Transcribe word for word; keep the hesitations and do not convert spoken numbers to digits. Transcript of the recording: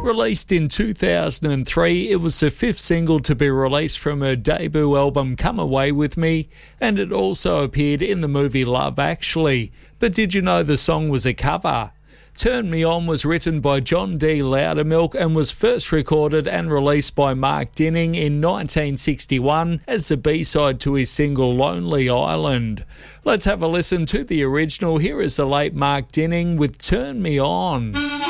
Released in two thousand three, it was the fifth single to be released from her debut album Come Away With Me, and it also appeared in the movie Love Actually. But did you know the song was a cover? Turn Me On was written by John D. Loudermilk and was first recorded and released by Mark Dinning in nineteen sixty-one as the B-side to his single Lonely Island. Let's have a listen to the original. Here is the late Mark Dinning with Turn Me On.